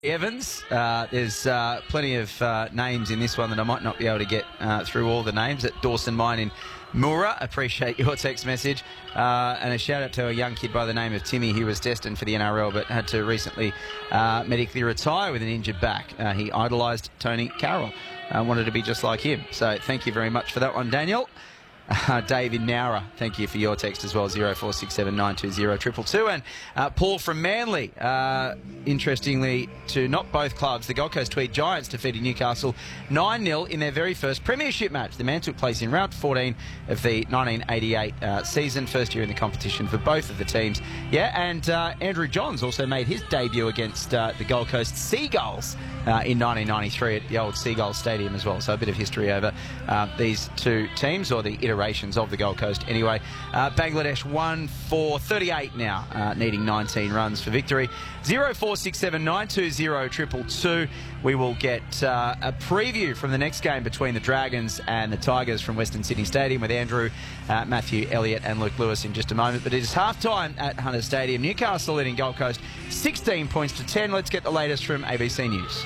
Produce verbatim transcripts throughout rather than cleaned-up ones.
Evans. Uh, there's uh, plenty of uh, names in this one that I might not be able to get uh, through all the names. At Dawson Mine in Moora, appreciate your text message. Uh, and a shout out to a young kid by the name of Timmy. He was destined for the N R L but had to recently uh, medically retire with an injured back. Uh, he idolised Tony Carroll. Uh, wanted to be just like him. So thank you very much for that one, Daniel. Uh, Dave in Nowra, thank you for your text as well, zero four six seven nine two zero two two two. And uh, Paul from Manly, uh, interestingly, to not both clubs, the Gold Coast Tweed Giants defeated Newcastle nine nil in their very first premiership match. The man took place in round fourteen of the nineteen eighty-eight uh, season, first year in the competition for both of the teams. Yeah, and uh, Andrew Johns also made his debut against uh, the Gold Coast Seagulls uh, in nineteen ninety-three at the old Seagulls Stadium as well. So a bit of history over uh, these two teams, or the iterations of the Gold Coast. Anyway, uh, Bangladesh won for thirty-eight now, uh, needing nineteen runs for victory. zero four six seven nine two zero two two two. We will get uh, a preview from the next game between the Dragons and the Tigers from Western Sydney Stadium with Andrew, uh, Matthew, Elliott and Luke Lewis in just a moment. But it is half-time at Hunter Stadium. Newcastle leading Gold Coast sixteen points to ten. Let's get the latest from A B C News.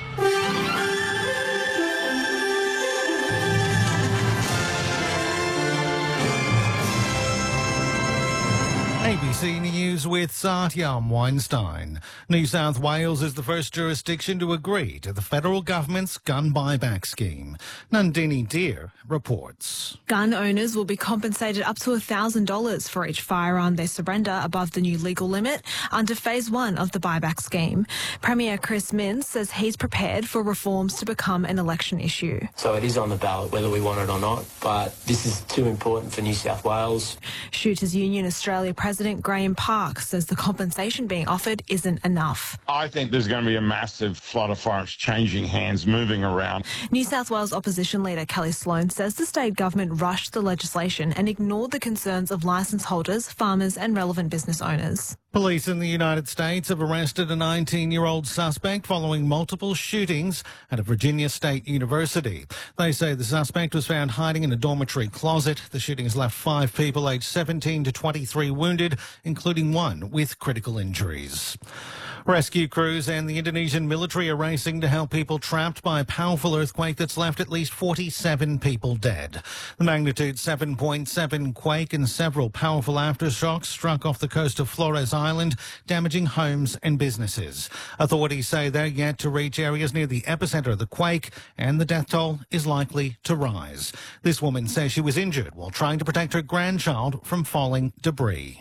A B C News with Satyam Weinstein. New South Wales is the first jurisdiction to agree to the federal government's gun buyback scheme. Nandini Deer reports. Gun owners will be compensated up to one thousand dollars for each firearm they surrender above the new legal limit under phase one of the buyback scheme. Premier Chris Minns says he's prepared for reforms to become an election issue. So it is on the ballot whether we want it or not, but this is too important for New South Wales. Shooters Union Australia President Graham Park says the compensation being offered isn't enough. I think there's going to be a massive flood of firearms changing hands, moving around. New South Wales opposition leader Kelly Sloan says the state government rushed the legislation and ignored the concerns of licence holders, farmers and relevant business owners. Police in the United States have arrested a nineteen-year-old suspect following multiple shootings at a Virginia State University. They say the suspect was found hiding in a dormitory closet. The shooting has left five people aged seventeen to twenty-three wounded, including one with critical injuries. Rescue crews and the Indonesian military are racing to help people trapped by a powerful earthquake that's left at least forty-seven people dead. The magnitude seven point seven quake and several powerful aftershocks struck off the coast of Flores Island, damaging homes and businesses. Authorities say they're yet to reach areas near the epicenter of the quake, and the death toll is likely to rise. This woman says she was injured while trying to protect her grandchild from falling debris.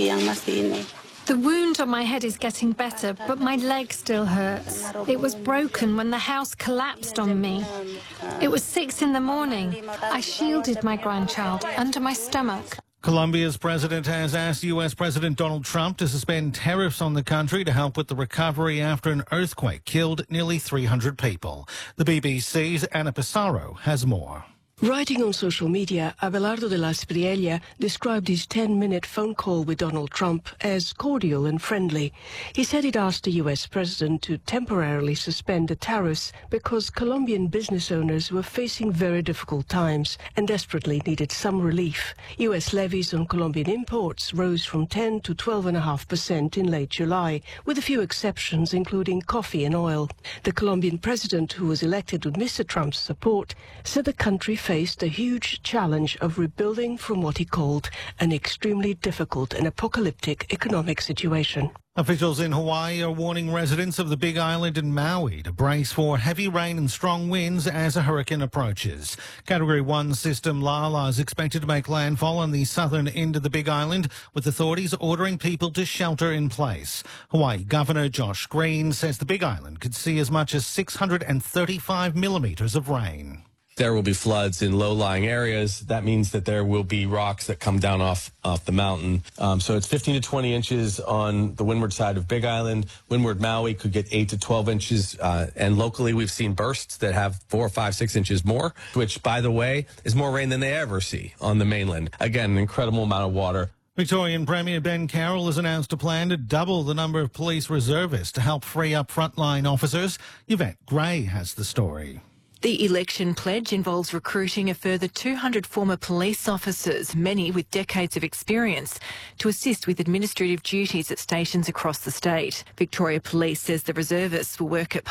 The wound on my head is getting better, but my leg still hurts. It was broken when the house collapsed on me. It was six in the morning. I shielded my grandchild under my stomach. Colombia's president has asked U S President Donald Trump to suspend tariffs on the country to help with the recovery after an earthquake killed nearly three hundred people. The B B C's Ana Pissarro has more. Writing on social media, Abelardo de la Espriella described his ten-minute phone call with Donald Trump as cordial and friendly. He said he'd asked the U S president to temporarily suspend the tariffs because Colombian business owners were facing very difficult times and desperately needed some relief. U S levies on Colombian imports rose from ten to twelve point five percent in late July, with a few exceptions including coffee and oil. The Colombian president, who was elected with Mister Trump's support, said the country faced a huge challenge of rebuilding from what he called an extremely difficult and apocalyptic economic situation. Officials in Hawaii are warning residents of the Big Island and Maui to brace for heavy rain and strong winds as a hurricane approaches. Category one system Lala is expected to make landfall on the southern end of the Big Island, with authorities ordering people to shelter in place. Hawaii Governor Josh Green says the Big Island could see as much as six hundred thirty-five millimetres of rain. There will be floods in low-lying areas. That means that there will be rocks that come down off, off the mountain. Um, so it's fifteen to twenty inches on the windward side of Big Island. Windward Maui could get eight to twelve inches. Uh, and locally, we've seen bursts that have four, five, six inches more, which, by the way, is more rain than they ever see on the mainland. Again, an incredible amount of water. Victorian Premier Ben Carroll has announced a plan to double the number of police reservists to help free up frontline officers. Yvette Gray has the story. The election pledge involves recruiting a further two hundred former police officers, many with decades of experience, to assist with administrative duties at stations across the state. Victoria Police says the reservists will work at